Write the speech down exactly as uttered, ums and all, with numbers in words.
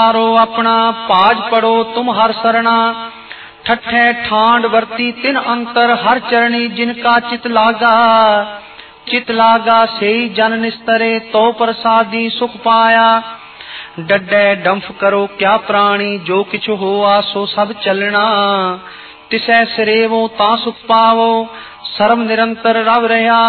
हारो अपना पाज पड़ो तुम हर सरना, ठठे ठांड वर्ती तिन अंतर हर चरणी जिनका चित लागा। चित लागा सेई जन निस्तरे तो प्रसादी सुख पाया। डड्डे डंफ करो क्या प्राणी जो किछ होआ सो सब चलना। तिसै सिरेवो ता सुख पावो सर्व निरंतर रव रहा।